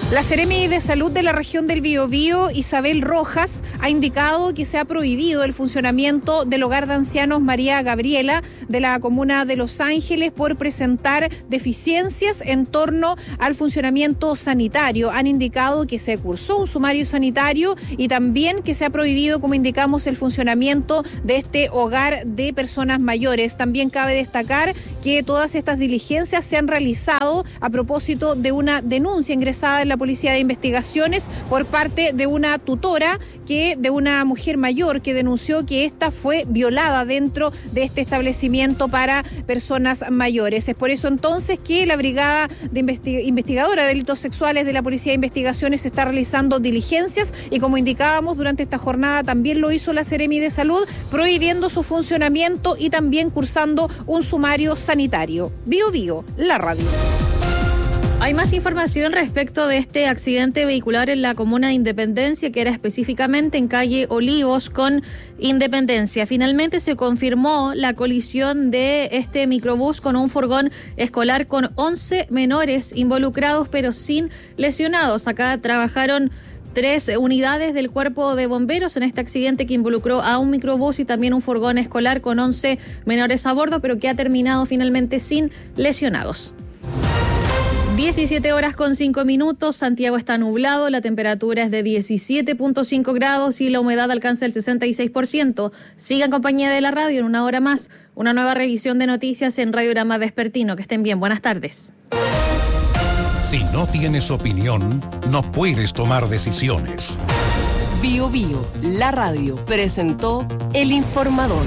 La Seremi de Salud de la región del Biobío, Isabel Rojas, ha indicado que se ha prohibido el funcionamiento del hogar de ancianos María Gabriela de la comuna de Los Ángeles por presentar deficiencias en torno al funcionamiento sanitario. Han indicado que se cursó un sumario sanitario y también que se ha prohibido, como indicamos, el funcionamiento de este hogar de personas mayores. También cabe destacar que todas estas diligencias se han realizado a propósito de una denuncia ingresada en la Policía de Investigaciones por parte de una tutora que de una mujer mayor que denunció que esta fue violada dentro de este establecimiento para personas mayores. Es por eso entonces que la Brigada de Investi- Investigadora de Delitos Sexuales de la Policía de Investigaciones está realizando diligencias y, como indicábamos, durante esta jornada también lo hizo la Seremi de Salud, prohibiendo su funcionamiento y también cursando un sumario sanitario. Bio Bio, la radio. Hay más información respecto de este accidente vehicular en la comuna de Independencia, que era específicamente en calle Olivos con Independencia. Finalmente se confirmó la colisión de este microbús con un furgón escolar con once menores involucrados, pero sin lesionados. Acá trabajaron tres unidades del Cuerpo de Bomberos en este accidente que involucró a un microbús y también un furgón escolar con once menores a bordo, pero que ha terminado finalmente sin lesionados. diecisiete horas con cinco minutos, Santiago está nublado, la temperatura es de diecisiete punto cinco grados y la humedad alcanza el sesenta y seis por ciento. Siga en compañía de la radio. En una hora más, una nueva revisión de noticias en Radiograma Vespertino. Que estén bien, buenas tardes. Si no tienes opinión, no puedes tomar decisiones. Bio Bio, la radio, presentó El Informador.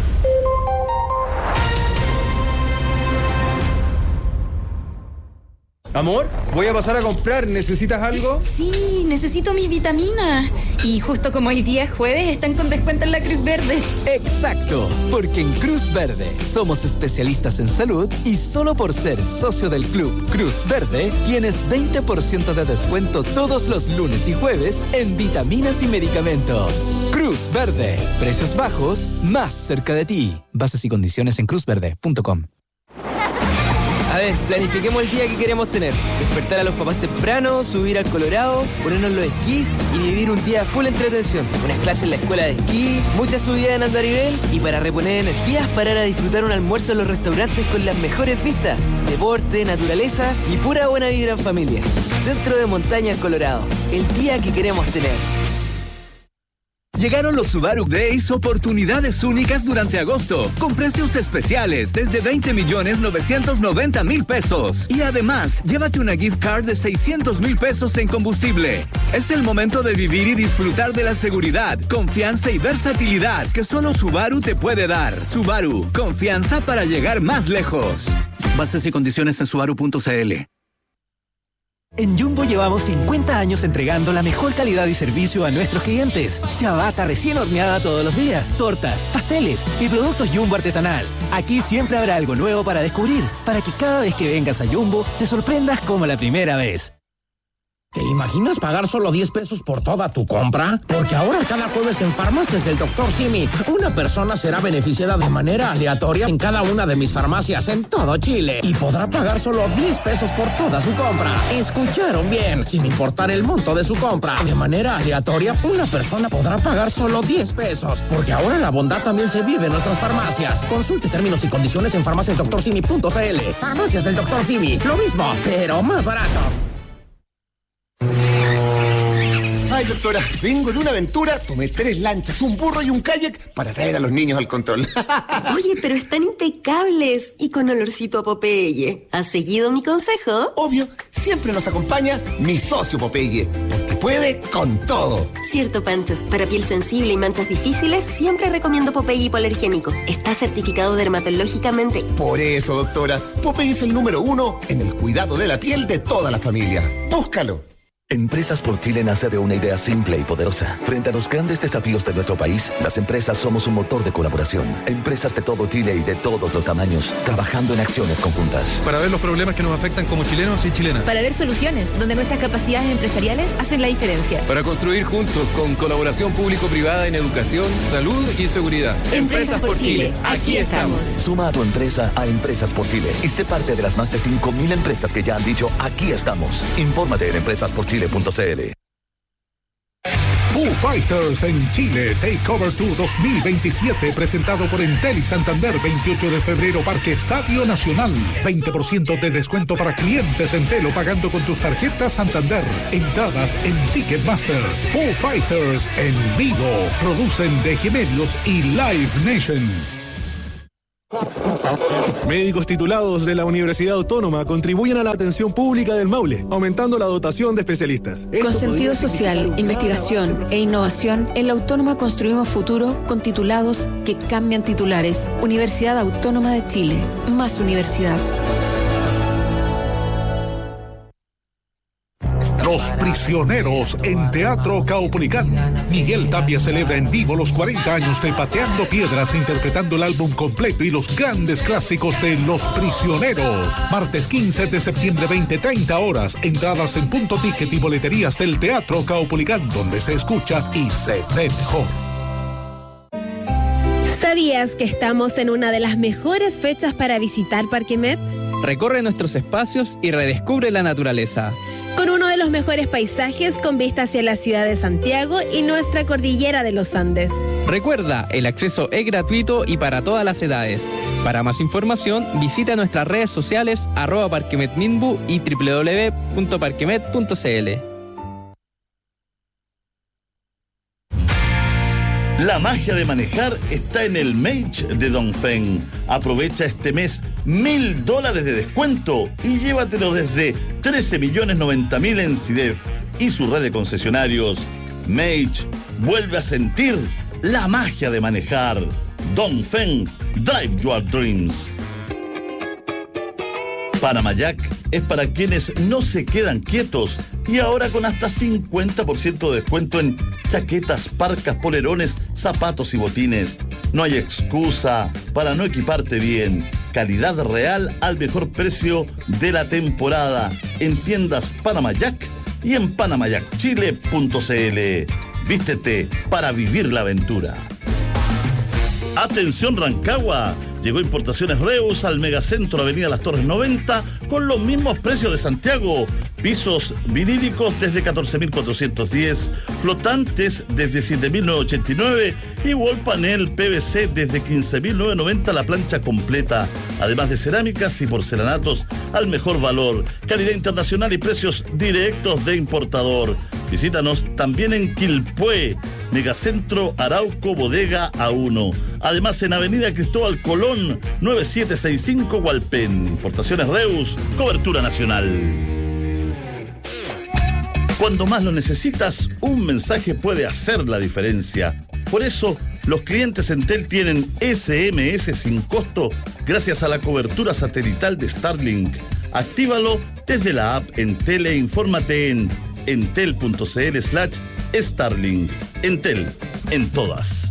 Amor, voy a pasar a comprar. ¿Necesitas algo? Sí, necesito mis vitaminas. Y justo como hoy día es jueves, están con descuento en la Cruz Verde. Exacto, porque en Cruz Verde somos especialistas en salud y solo por ser socio del club Cruz Verde tienes veinte por ciento de descuento todos los lunes y jueves en vitaminas y medicamentos. Cruz Verde, precios bajos, más cerca de ti. Bases y condiciones en cruz verde punto com. A ver, planifiquemos el día que queremos tener. Despertar a los papás temprano, subir al Colorado, ponernos los esquís y vivir un día full entretención. Unas clases en la escuela de esquí, muchas subidas en andarivel y para reponer energías, parar a disfrutar un almuerzo en los restaurantes con las mejores vistas. Deporte, naturaleza y pura buena vibra en familia. Centro de Montaña el Colorado. El día que queremos tener. Llegaron los Subaru Days, oportunidades únicas durante agosto, con precios especiales desde veinte millones novecientos noventa mil pesos. Y además, llévate una gift card de seiscientos mil pesos en combustible. Es el momento de vivir y disfrutar de la seguridad, confianza y versatilidad que solo Subaru te puede dar. Subaru, confianza para llegar más lejos. Bases y condiciones en subaru punto c l. En Jumbo llevamos cincuenta años entregando la mejor calidad y servicio a nuestros clientes. Ciabatta recién horneada todos los días, tortas, pasteles y productos Jumbo artesanal. Aquí siempre habrá algo nuevo para descubrir, para que cada vez que vengas a Jumbo te sorprendas como la primera vez. ¿Te imaginas pagar solo diez pesos por toda tu compra? Porque ahora cada jueves en Farmacias del doctor Simi, una persona será beneficiada de manera aleatoria en cada una de mis farmacias en todo Chile y podrá pagar solo diez pesos por toda su compra. ¿Escucharon bien? Sin importar el monto de su compra. De manera aleatoria, una persona podrá pagar solo diez pesos. Porque ahora la bondad también se vive en nuestras farmacias. Consulte términos y condiciones en farmacias doctor simi punto c l. Farmacias del doctor Simi, lo mismo, pero más barato. Ay, doctora, vengo de una aventura, tomé tres lanchas, un burro y un kayak para traer a los niños al control. Oye, pero están impecables y con olorcito a Popeye. ¿Has seguido mi consejo? Obvio, siempre nos acompaña mi socio Popeye, porque puede con todo. Cierto, Pancho. Para piel sensible y manchas difíciles, siempre recomiendo Popeye hipoalergénico. Está certificado dermatológicamente. Por eso, doctora, Popeye es el número uno en el cuidado de la piel de toda la familia. Búscalo. Empresas por Chile nace de una idea simple y poderosa. Frente a los grandes desafíos de nuestro país, las empresas somos un motor de colaboración. Empresas de todo Chile y de todos los tamaños, trabajando en acciones conjuntas. Para ver los problemas que nos afectan como chilenos y chilenas. Para ver soluciones donde nuestras capacidades empresariales hacen la diferencia. Para construir juntos con colaboración público-privada en educación, salud y seguridad. Empresas, Empresas por Chile, aquí estamos. Suma a tu empresa a Empresas por Chile y sé parte de las más de cinco mil empresas que ya han dicho aquí estamos. Infórmate en empresas por chile punto c l. Foo Fighters en Chile Takeover Tour dos mil veintisiete, presentado por Entel y Santander, veintiocho de febrero, Parque Estadio Nacional. veinte por ciento de descuento para clientes Entel o pagando con tus tarjetas Santander. Entradas en Ticketmaster. Foo Fighters en vivo. Producen D G Medios y Live Nation. Médicos titulados de la Universidad Autónoma contribuyen a la atención pública del Maule, aumentando la dotación de especialistas. Con sentido social, investigación e innovación, en la Autónoma construimos futuro con titulados que cambian titulares. Universidad Autónoma de Chile. Más universidad. Los Prisioneros en Teatro Caupolicán. Miguel Tapia celebra en vivo los cuarenta años de Pateando Piedras, interpretando el álbum completo y los grandes clásicos de Los Prisioneros. Martes quince de septiembre, veinte treinta horas. Entradas en Punto Ticket y boleterías del Teatro Caupolicán, donde se escucha y se ve mejor. ¿Sabías que estamos en una de las mejores fechas para visitar Parque Met? Recorre nuestros espacios y redescubre la naturaleza. Con uno de los mejores paisajes con vista hacia la ciudad de Santiago y nuestra cordillera de los Andes. Recuerda, el acceso es gratuito y para todas las edades. Para más información, visita nuestras redes sociales arroba parquemetminbu y doble u doble u doble u punto parquemet punto c l. La magia de manejar está en el Mage de Dongfeng. Aprovecha este mes mil dólares de descuento y llévatelo desde trece millones noventa mil en C I D E F y su red de concesionarios. Mage vuelve a sentir la magia de manejar. Dongfeng, drive your dreams. Panamayac es para quienes no se quedan quietos y ahora con hasta cincuenta por ciento de descuento en chaquetas, parcas, polerones, zapatos y botines. No hay excusa para no equiparte bien. Calidad real al mejor precio de la temporada en tiendas Panamayac y en panamayac chile punto c l. Vístete para vivir la aventura. Atención Rancagua. Llegó Importaciones Reus al Megacentro Avenida Las Torres noventa con los mismos precios de Santiago. Pisos vinílicos desde catorce mil cuatrocientos diez, flotantes desde siete mil novecientos ochenta y nueve y wall panel P V C desde quince mil novecientos noventa la plancha completa. Además de cerámicas y porcelanatos al mejor valor, calidad internacional y precios directos de importador. Visítanos también en Quilpué, Megacentro Arauco Bodega A uno. Además en Avenida Cristóbal Colón, nueve siete seis cinco Hualpén. Importaciones Reus, cobertura nacional. Cuando más lo necesitas, un mensaje puede hacer la diferencia. Por eso, los clientes Entel tienen S M S sin costo gracias a la cobertura satelital de Starlink. Actívalo desde la app Entel e infórmate en entel.cl slash Starlink. Entel, en todas.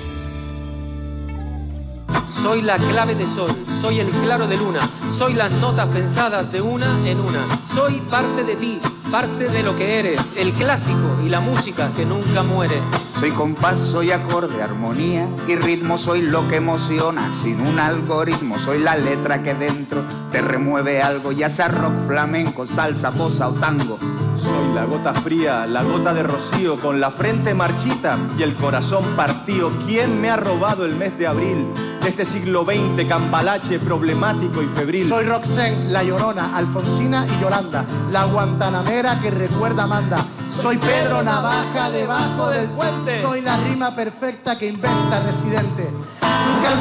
Soy la clave de sol, soy el claro de luna, soy las notas pensadas de una en una. Soy parte de ti, parte de lo que eres, el clásico y la música que nunca muere. Soy compás, soy acorde, armonía y ritmo, soy lo que emociona sin un algoritmo. Soy la letra que dentro te remueve algo, ya sea rock, flamenco, salsa, bossa o tango. Soy la gota fría, la gota de rocío, con la frente marchita y el corazón partido. ¿Quién me ha robado el mes de abril de este siglo veinte, cambalache, problemático y febril? Soy Roxanne, la Llorona, Alfonsina y Yolanda, la guantanamera que recuerda a Amanda. Soy Pedro Navaja debajo del puente. Soy la rima perfecta que inventa Residente. Tu